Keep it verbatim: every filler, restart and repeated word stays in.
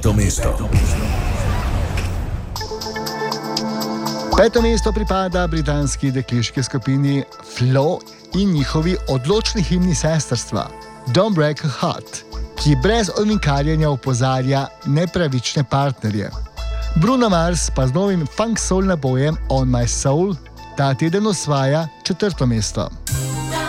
Peto mesto. Peto mesto pripada britanski dekliški skupini Flo in njihovi odločni himni sestrstva Don't Break a Heart, ki brez ovinkarjenja opozarja nepravične partnerje. Bruno Mars pa z novim funk soul nabojem On My Soul ta teden osvaja četrto mesto.